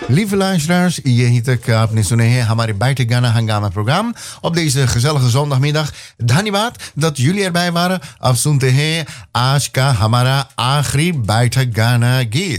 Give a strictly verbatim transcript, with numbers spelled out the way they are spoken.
Lieve luisteraars, यहीं तक आपने सुने हैं हमारे बैठक गाना हंगामा programme op deze gezellige zondagmiddag. धन्यवाद dat jullie erbij waren. अब सुनते हैं आज का हमारा आखिरी बैठक गाना गीत.